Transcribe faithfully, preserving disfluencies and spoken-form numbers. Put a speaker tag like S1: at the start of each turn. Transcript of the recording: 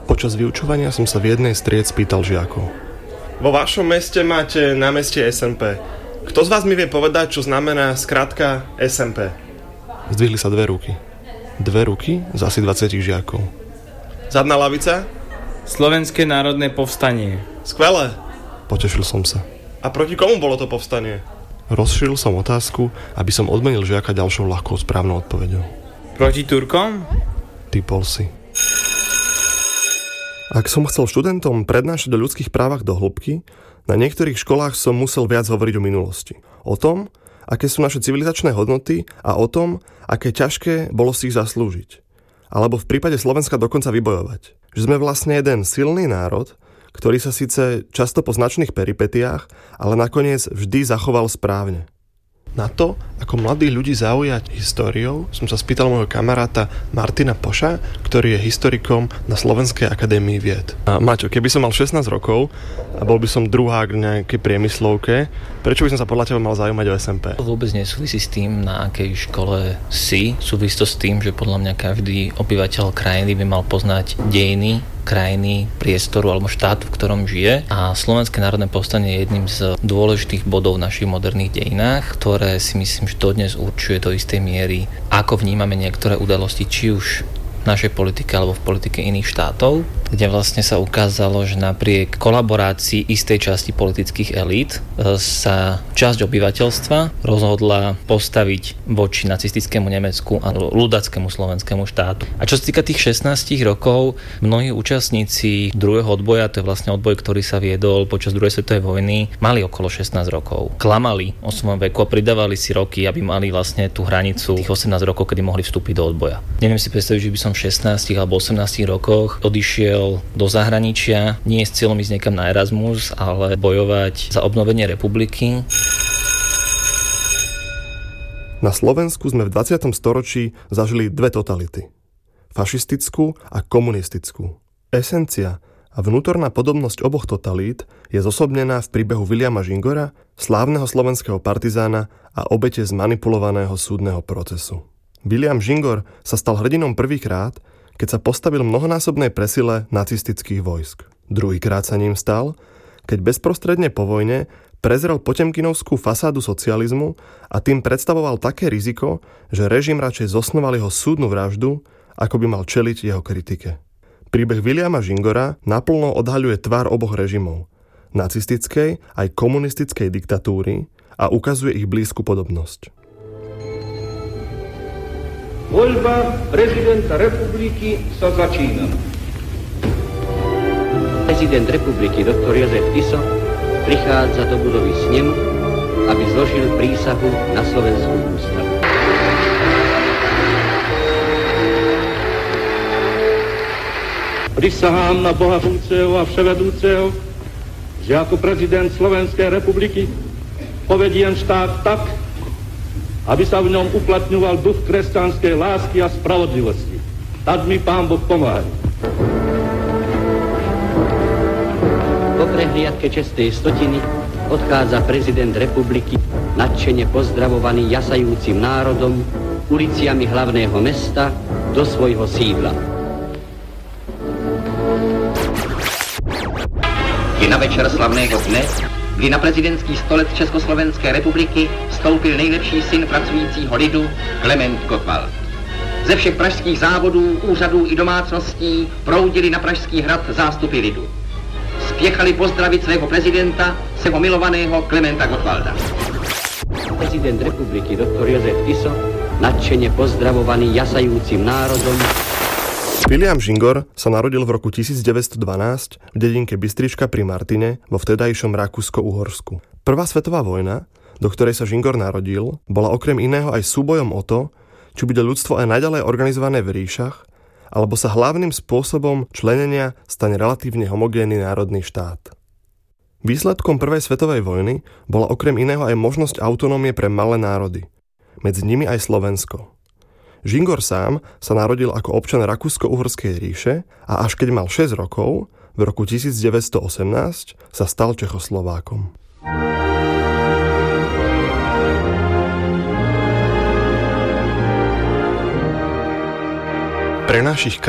S1: Počas vyučovania som sa v jednej z tried spýtal žiakov. Vo vašom meste máte námestie es em pé. Kto z vás mi vie povedať, čo znamená skratka es em pé? Zdvihli sa dve ruky. Dve ruky z asi dvadsať žiakov. Zadná lavica?
S2: Slovenské národné povstanie.
S1: Skvelé. Potešil som sa. A proti komu bolo to povstanie? Rozšíril som otázku, aby som odmenil žiaka ďalšou ľahkou správnou odpoveďou.
S2: Proti Turkom?
S1: Typol si. Ak som chcel študentom prednášať o ľudských právach do hĺbky, na niektorých školách som musel viac hovoriť o minulosti. O tom, aké sú naše civilizačné hodnoty a o tom, aké ťažké bolo si ich zaslúžiť. Alebo v prípade Slovenska dokonca vybojovať. Že sme vlastne jeden silný národ, ktorý sa síce často po značných peripetiách, ale nakoniec vždy zachoval správne. Na to, ako mladých ľudí zaujať históriou, som sa spýtal môjho kamaráta Martina Poša, ktorý je historikom na Slovenskej akadémii vied. A Maťo, keby som mal šestnásť rokov a bol by som druhák v nejakej priemyslovke, prečo by som sa podľa teba mal zaujímať o es em pé?
S3: Vôbec nesúvisí s tým, na akej škole si. Súvisí to s tým, že podľa mňa každý obyvateľ krajiny by mal poznať dejiny krajiny, priestoru alebo štátu, v ktorom žije. A Slovenské národné povstanie je jedným z dôležitých bodov v našich moderných dejinách, ktoré si myslím, že dodnes určuje do istej miery, ako vnímame niektoré udalosti, či už v našej politike alebo v politike iných štátov, kde vlastne sa ukázalo, že napriek kolaborácii istej časti politických elít sa časť obyvateľstva rozhodla postaviť voči nacistickému Nemecku a ľudackému slovenskému štátu. A čo sa týka tých šestnásť rokov, mnohí účastníci druhého odboja, to je vlastne odboj, ktorý sa viedol počas druhej svetovej vojny, mali okolo šestnásť rokov. Klamali o svojom veku a pridávali si roky, aby mali vlastne tú hranicu tých osemnásť rokov, kedy mohli vstúpiť do odboja. Neviem si predstaviť, že by som v šestnástich alebo osemnástich rokoch odišiel do zahraničia, nie s cieľom ísť niekam na Erasmus, ale bojovať za obnovenie republiky.
S1: Na Slovensku sme v dvadsiatom storočí zažili dve totality. Fašistickú a komunistickú. Esencia a vnútorná podobnosť oboch totalít je zosobnená v príbehu Viliama Žingora, slávneho slovenského partizána a obete zmanipulovaného súdneho procesu. Viliam Žingor sa stal hrdinom prvýkrát, keď sa postavil mnohonásobnej presile nacistických vojsk. Druhýkrát sa ním stal, keď bezprostredne po vojne prezrel potemkinovskú fasádu socializmu a tým predstavoval také riziko, že režim radšej zosnoval jeho súdnu vraždu, ako by mal čeliť jeho kritike. Príbeh Viliama Žingora naplno odhaľuje tvár oboch režimov, nacistickej aj komunistickej diktatúry, a ukazuje ich blízku podobnosť.
S4: Voľba prezidenta republiky sa začína.
S5: Prezident republiky doktor Jozef Tiso prichádza do budovy snemu, aby zložil prísahu na Slovenskú ústavu.
S4: Prisahám na Boha Vúceho a Vševedúceho, že ako prezident Slovenskej republiky povediem štát tak, aby sa v ňom uplatňoval duch kresťanskej lásky a spravodlivosti. Tak mi Pán Boh pomáha.
S5: Po prehliadke čestnej stotiny odchádza prezident republiky, nadšene pozdravovaný jasajúcim národom, uliciami hlavného mesta do svojho sídla.
S6: Je na večer slavného dne, kdy na prezidentský stolec Československé republiky vstoupil nejlepší syn pracujícího lidu Klement Gottwald. Ze všech pražských závodů, úřadů i domácností proudili na Pražský hrad zástupy lidu. Spěchali pozdravit svého prezidenta, svého milovaného Klementa Gottwalda.
S5: Prezident republiky doktor Jozef Tiso, nadšene pozdravovaný jasajúcim národom.
S1: Viliam Žingor sa narodil v roku tisícdeväťstodvanásť v dedinke Bystrička pri Martine vo vtedajšom Rakúsko-Uhorsku. Prvá svetová vojna, do ktorej sa Žingor narodil, bola okrem iného aj súbojom o to, či bude ľudstvo aj naďalej organizované v ríšach, alebo sa hlavným spôsobom členenia stane relatívne homogénny národný štát. Výsledkom prvej svetovej vojny bola okrem iného aj možnosť autonómie pre malé národy, medzi nimi aj Slovensko. Žingor sám sa narodil ako občan Rakúsko-Uhorskej ríše a až keď mal šesť rokov, v roku tisícdeväťstoosemnásť sa stal Čechoslovákom. Pre našich